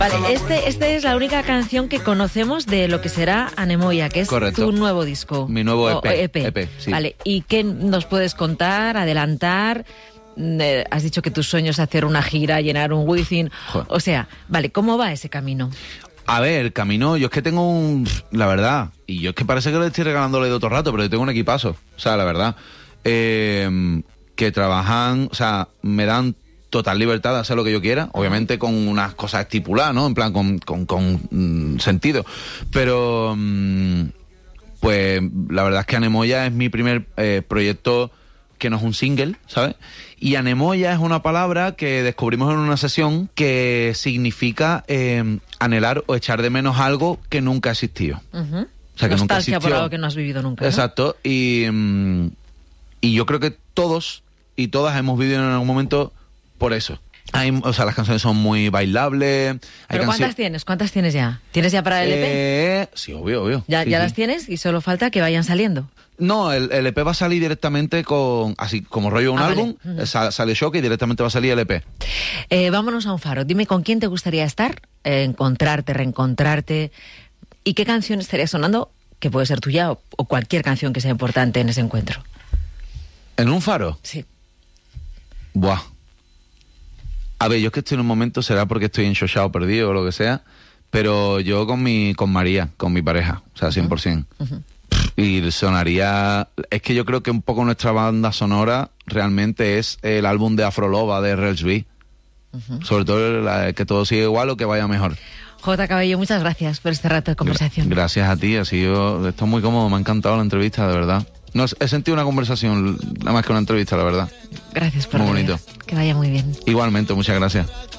Vale, esta es la única canción que conocemos de lo que será Anemoya, que es Correcto. Tu nuevo disco. Mi nuevo EP. EP. Sí. Vale, ¿y qué nos puedes contar, adelantar? Has dicho que tu sueño es hacer una gira, llenar un Wizzing. Joder. O sea, vale, ¿cómo va ese camino? A ver, el camino, yo es que tengo la verdad, y yo es que parece que le estoy regalándole de otro rato, pero yo tengo un equipazo, o sea, la verdad, que trabajan, o sea, me dan total libertad de hacer lo que yo quiera, obviamente con unas cosas estipuladas, ¿no? En plan, con sentido. Pero, pues, la verdad es que Anemoya es mi primer proyecto que no es un single, ¿sabes? Y anemoya es una palabra que descubrimos en una sesión que significa anhelar o echar de menos algo que nunca ha existido. Uh-huh. O sea, que nunca Nostalgia existió. por algo que no has vivido nunca, ¿no? Exacto. Y yo creo que todos y todas hemos vivido en algún momento por eso. O sea, las canciones son muy bailables. ¿Pero cuántas tienes? ¿Cuántas tienes ya? ¿Tienes ya para el EP? Sí, obvio. ¿Ya Sí. las tienes y solo falta que vayan saliendo? No, el EP va a salir directamente así como rollo un álbum, vale. sale Shock y directamente va a salir el EP. Vámonos a un faro. Dime con quién te gustaría estar, encontrarte, reencontrarte, y qué canción estaría sonando, que puede ser tuya o cualquier canción que sea importante en ese encuentro. ¿En un faro? Sí. Buah. A ver, yo es que estoy en un momento, será porque estoy enchochado, perdido o lo que sea, pero yo con María, con mi pareja, o sea, 100%. Uh-huh. Y sonaría... Es que yo creo que un poco nuestra banda sonora realmente es el álbum de Afroloba de Rels B. Uh-huh. Sobre todo que todo siga igual o que vaya mejor. J. Cabello, muchas gracias por este rato de conversación. Gracias a ti, esto es muy cómodo, me ha encantado la entrevista, de verdad. No, he sentido una conversación, nada más que una entrevista, la verdad. Gracias por muy venir. bonito. Que vaya muy bien. Igualmente, muchas gracias.